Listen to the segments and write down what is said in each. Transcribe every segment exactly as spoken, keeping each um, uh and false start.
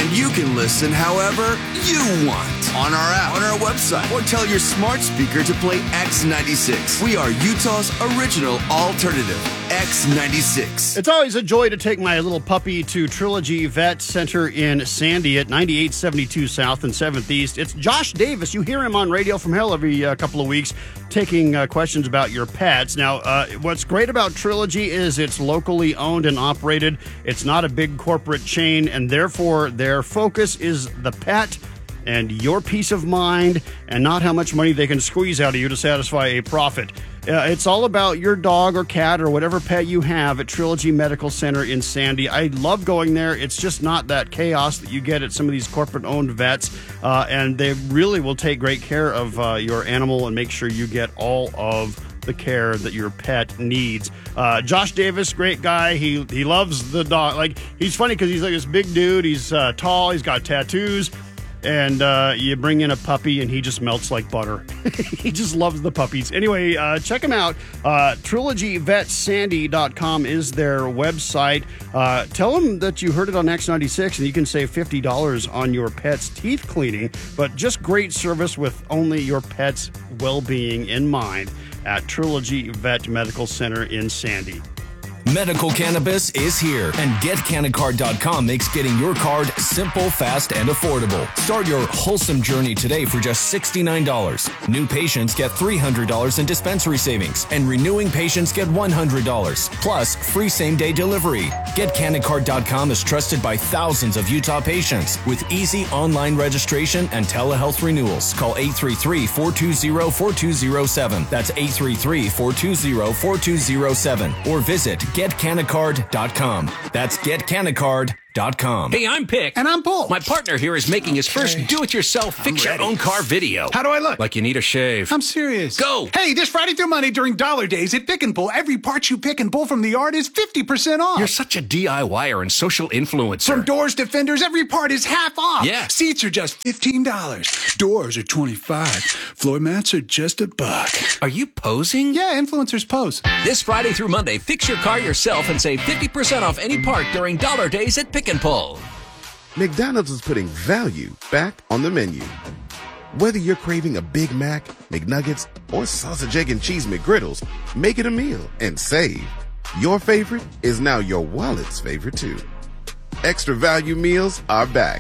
And you can listen however you want on our app, on our website, or tell your smart speaker to play X ninety-six. We are Utah's original alternative, X ninety-six. It's always a joy to take my little puppy to Trilogy Vet Center in Sandy at ninety-eight seventy-two South and seventh East. It's Josh Davis. You hear him on Radio from Hell every uh, couple of weeks taking uh, questions about your pets. Now, uh, what's great about Trilogy is it's locally owned and operated. It's not a big corporate chain, and therefore their focus is the pet and your peace of mind and not how much money they can squeeze out of you to satisfy a profit. Uh, it's all about your dog or cat or whatever pet you have at Trilogy Medical Center in Sandy. I love going there. It's just not that chaos that you get at some of these corporate-owned vets, uh, and they really will take great care of uh, your animal and make sure you get all of the care that your pet needs. Uh, Josh Davis, great guy. He he loves the dog. Like, he's funny because he's like this big dude. He's uh, tall. He's got tattoos. And uh, you bring in a puppy, and he just melts like butter. He just loves the puppies. Anyway, uh, check him out. Uh, trilogy vet sandy dot com is their website. Uh, tell them that you heard it on X ninety-six, and you can save fifty dollars on your pet's teeth cleaning. But just great service with only your pet's well-being in mind at Trilogy Vet Medical Center in Sandy. Medical cannabis is here, and get canna card dot com makes getting your card simple, fast, and affordable. Start your wholesome journey today for just sixty-nine dollars. New patients get three hundred dollars in dispensary savings, and renewing patients get one hundred dollars, plus free same-day delivery. get canna card dot com is trusted by thousands of Utah patients with easy online registration and telehealth renewals. Call eight three three, four two zero, four two zero seven. That's eight three three, four two zero, four two zero seven. Or visit get canna card dot com. That's get canna card dot com. Hey, I'm Pick. And I'm Paul. My partner here is making his first do-it-yourself fix-your-own-car video. How do I look? Like you need a shave. I'm serious. Go! Hey, this Friday through Monday during Dollar Days at Pick and Pull, every part you pick and pull from the yard is fifty percent off. You're such a DIYer and social influencer. From doors to fenders, every part is half off. Yeah. Seats are just fifteen dollars. Doors are twenty-five dollars. Floor mats are just a buck. Are you posing? Yeah, influencers pose. This Friday through Monday, fix your car yourself and save fifty percent off any part during Dollar Days at Pick and Pull. McDonald's is putting value back on the menu. Whether you're craving a Big Mac, McNuggets, or sausage, egg, and cheese McGriddles, make it a meal and save. Your favorite is now your wallet's favorite too. Extra value meals are back.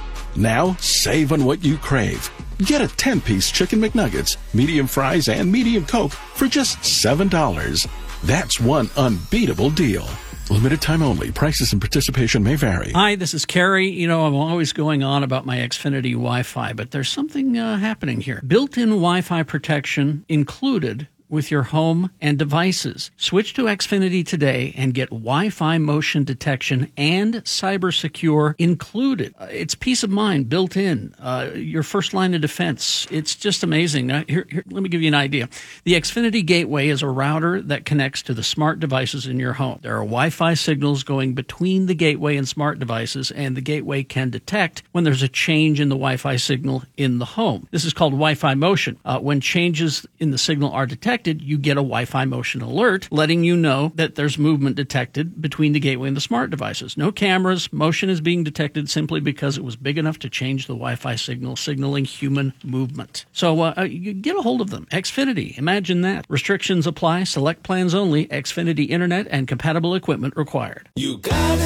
Now, save on what you crave. Get a ten-piece Chicken McNuggets, medium fries, and medium Coke for just seven dollars. That's one unbeatable deal. Limited time only. Prices and participation may vary. Hi, this is Carrie. You know, I'm always going on about my Xfinity Wi-Fi, but there's something uh, happening here. Built-in Wi-Fi protection included with your home and devices. Switch to Xfinity today and get Wi-Fi motion detection and cybersecure included. Uh, it's peace of mind built in. Uh, your first line of defense. It's just amazing. Uh, here, here, let me give you an idea. The Xfinity Gateway is a router that connects to the smart devices in your home. There are Wi-Fi signals going between the gateway and smart devices, and the gateway can detect when there's a change in the Wi-Fi signal in the home. This is called Wi-Fi motion. Uh, when changes in the signal are detected, you get a Wi-Fi motion alert letting you know that there's movement detected between the gateway and the smart devices. No cameras. Motion is being detected simply because it was big enough to change the Wi-Fi signal, signaling human movement. So uh, you get a hold of them. Xfinity. Imagine that. Restrictions apply. Select plans only. Xfinity Internet and compatible equipment required. You got it.